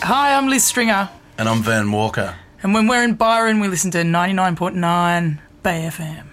Hi, I'm Liz Stringer. And I'm Van Walker. And when we're in Byron, we listen to 99.9 Bay FM.